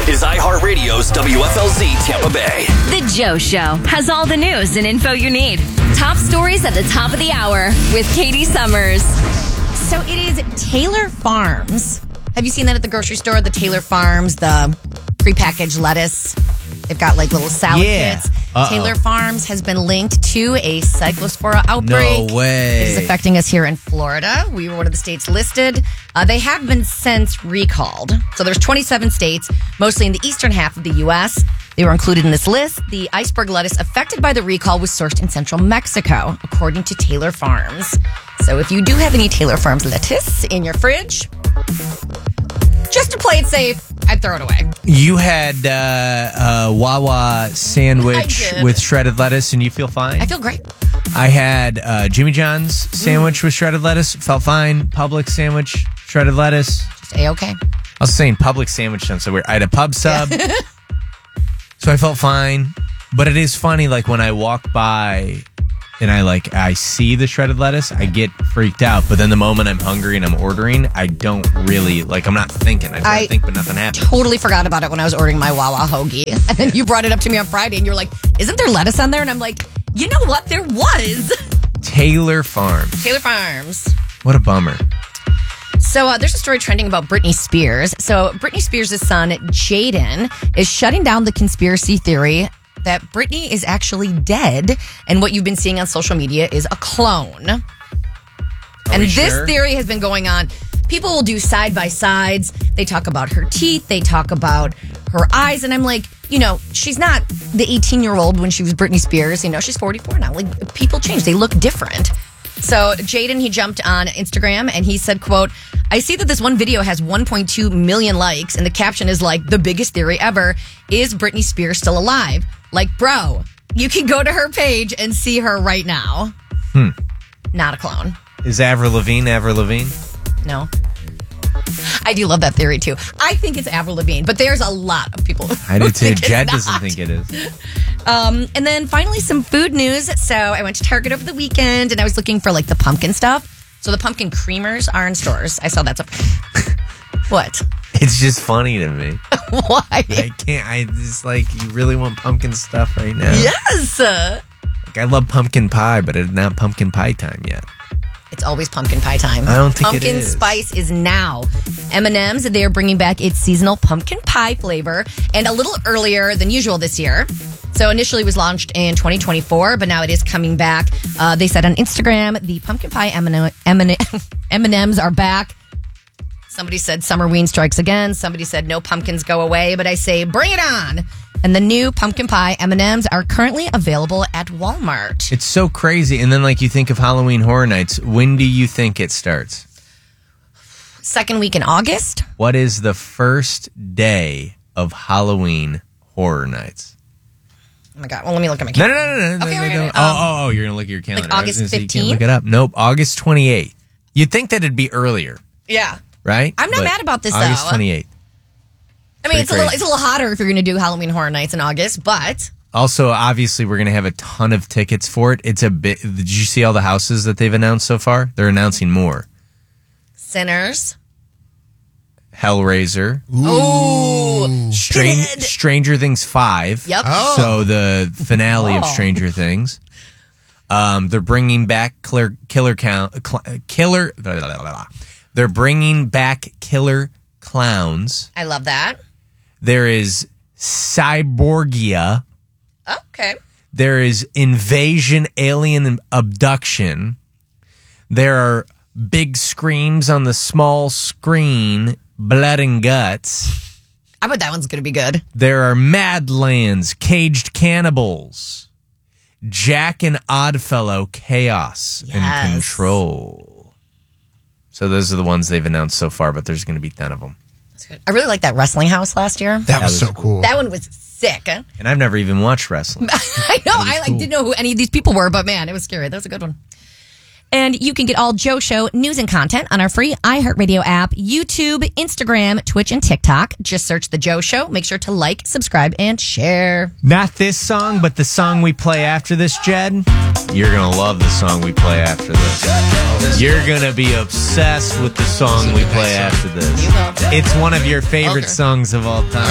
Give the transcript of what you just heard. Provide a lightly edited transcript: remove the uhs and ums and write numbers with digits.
is iHeartRadio's WFLZ Tampa Bay. The Joe Show has all the news and info you need. Top stories at the top of the hour with Katie Summers. So it is Taylor Farms. Have you seen that at the grocery store? The Taylor Farms, the prepackaged lettuce. They've got like little salad kits. Taylor Farms has been linked to a cyclospora outbreak. No way. It is affecting us here in Florida. We were one of the states listed. They have been since recalled. So there's 27 states, mostly in the eastern half of the U.S. They were included in this list. The iceberg lettuce affected by the recall was sourced in central Mexico, according to Taylor Farms. So if you do have any Taylor Farms lettuce in your fridge, just to play it safe, I'd throw it away. You had a Wawa sandwich with shredded lettuce, and you feel fine? I feel great. I had Jimmy John's sandwich with shredded lettuce. Felt fine. Publix sandwich, shredded lettuce. Just A-okay. I was saying Publix sandwich sounds so weird. I had a pub sub, so I felt fine. But it is funny, like when I walk by and I see the shredded lettuce, I get freaked out. But then the moment I'm hungry and I'm ordering, I don't really, I'm not thinking. I think, but nothing happens. Totally forgot about it when I was ordering my Wawa hoagie. And then you brought it up to me on Friday and you were like, isn't there lettuce on there? And I'm like, you know what? There was. Taylor Farms. Taylor Farms. What a bummer. So there's a story trending about Britney Spears. So Britney Spears' son, Jaden, is shutting down the conspiracy theory that Britney is actually dead, and what you've been seeing on social media is a clone. And this theory has been going on. People will do side-by-sides. They talk about her teeth. They talk about her eyes. And I'm like, she's not the 18-year-old when she was Britney Spears. She's 44 now. Like, people change. They look different. So Jaden, he jumped on Instagram and he said, quote, I see that this one video has 1.2 million likes and the caption is like, the biggest theory ever. Is Britney Spears still alive? Like, bro, you can go to her page and see her right now. Not a clone. Is Avril Lavigne? No. I do love that theory too. I think it's Avril Lavigne, but there's a lot of people. I do too. Jed doesn't think it is. And then finally some food news. So I went to Target over the weekend and I was looking for the pumpkin stuff. So the pumpkin creamers are in stores. I saw that stuff. What? It's just funny to me. Why? I can't. It's you really want pumpkin stuff right now? Yes. I love pumpkin pie, but it's not pumpkin pie time yet. It's always pumpkin pie time. I don't think pumpkin it is. Spice is now. M&M's, they are bringing back its seasonal pumpkin pie flavor and a little earlier than usual this year. So initially it was launched in 2024, but now it is coming back. They said on Instagram, the pumpkin pie M&M's are back. Somebody said Summerween strikes again. Somebody said no pumpkins go away, but I say bring it on. And the new pumpkin pie M&M's are currently available at Walmart. It's so crazy. And then you think of Halloween Horror Nights. When do you think it starts? Second week in August. What is the first day of Halloween Horror Nights? Oh my God. Well, let me look at my calendar. No. Okay. Oh, you're going to look at your calendar. August 15th? You can't look it up. Nope. August 28th. You'd think that it'd be earlier. Yeah. Right? I'm not mad about this, August though. 28th. I mean, it's a little hotter if you're going to do Halloween Horror Nights in August, but... Also, obviously, we're going to have a ton of tickets for it. It's a bit... Did you see all the houses that they've announced so far? They're announcing more. Sinners. Hellraiser. Ooh. Stranger Things 5. Yep. Oh. So the finale of Stranger Things. They're bringing back They're bringing back Killer Clowns. I love that. There is Cyborgia. Okay. There is Invasion Alien Abduction. There are big screams on the small screen, blood and guts. I bet that one's going to be good. There are Madlands, Caged Cannibals, Jack and Oddfellow, Chaos and Control. So those are the ones they've announced so far, but there's going to be 10 of them. That's good. I really liked that wrestling house last year. That was so cool. That one was sick. And I've never even watched wrestling. I know. I didn't know who any of these people were, but man, it was scary. That was a good one. And you can get all Joe Show news and content on our free iHeartRadio app, YouTube, Instagram, Twitch, and TikTok. Just search The Joe Show. Make sure to like, subscribe, and share. Not this song, but the song we play after this, Jed. You're going to love the song we play after this. You're going to be obsessed with the song we play after this. It's one of your favorite songs of all time.